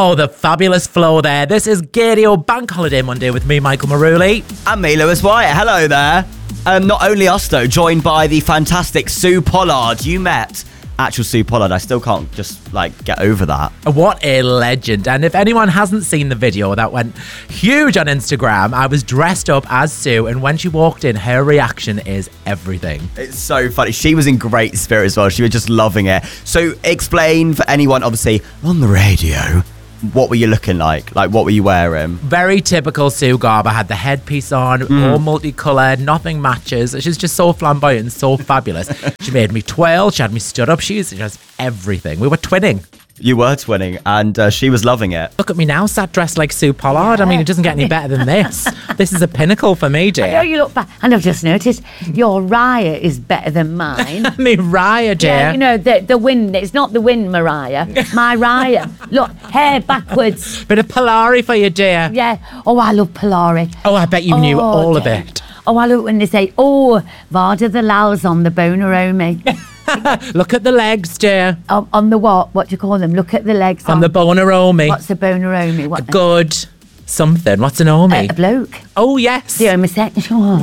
Oh, the fabulous flow there. This is Gaydio Bank Holiday Monday with me, Michael Maruli. And me, Lewis Wyatt. Hello there. Not only us, though, joined by the fantastic Sue Pollard. You met actual Sue Pollard. I still can't just, get over that. What a legend. And if anyone hasn't seen the video that went huge on Instagram, I was dressed up as Sue, and when she walked in, her reaction is everything. It's so funny. She was in great spirit as well. She was just loving it. So explain for anyone, obviously, on the radio, what were you looking like? What were you wearing? Very typical Sue Garber. Had the headpiece on, all multicoloured, nothing matches. She's just so flamboyant, so fabulous. She made me twirl, she had me stood up, she was just everything. We were twinning. You were twinning, and she was loving it. Look at me now, sat dressed like Sue Pollard. I mean, it doesn't get any better than this. This is a pinnacle for me, dear. I know you look back, and I've just noticed your Raya is better than mine. Me Raya, dear. Yeah, you know, the wind, it's not the wind, Mariah. My Raya. Look, hair backwards. Bit of Polari for you, dear. Yeah. Oh, I love Polari. Oh, I bet you knew all of it. Oh, I love when they say, Varda the Lal's on the Bonaromi. Look at the legs, dear. On the what? What do you call them? Look at the legs. On the Bonaromi. What's a Bonaromi? A good something. What's an Omi? A bloke. Oh, yes. The homosexual.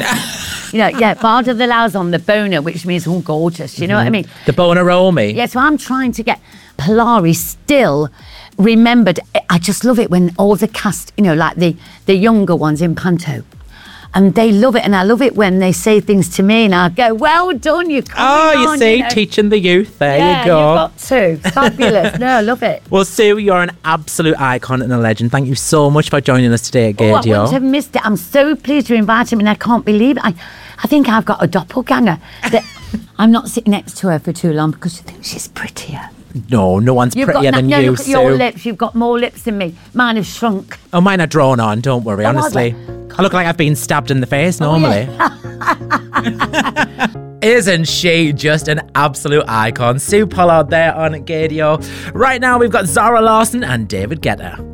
Varda the Lal's on the Bona, which means all gorgeous. You know what I mean? The Bonaromi. Yeah, so I'm trying to get Polari still remembered. I just love it when all the cast, the younger ones in Panto, and they love it, and I love it when they say things to me and I go, well done, you see, teaching the youth. There you go. You've got to. Fabulous. No, I love it. Well, Sue, you're an absolute icon and a legend. Thank you so much for joining us today at Gaydio. I wouldn't have missed it. I'm so pleased to invite him, and I can't believe it. I think I've got a doppelganger. That I'm not sitting next to her for too long because she thinks she's prettier. No one's prettier than you, look at Sue. your lips. You've got more lips than me. Mine have shrunk. Oh, mine are drawn on. Don't worry, honestly. I look like I've been stabbed in the face normally. Isn't she just an absolute icon? Sue Pollard there on Gaydio. Right now, we've got Zara Larsson and David Guetta.